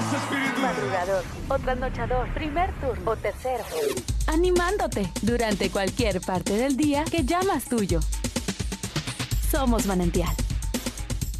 Madrugador o trasnochador, primer turno o tercero. Animándote durante cualquier parte del día que llamas tuyo. Somos Manantial.